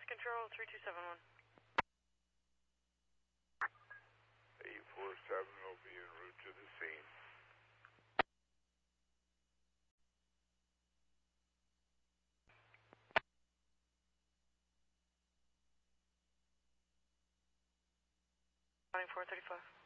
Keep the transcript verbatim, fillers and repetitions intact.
North Control, three two seven one. eight four seven will be en route to the scene. four thirty-five.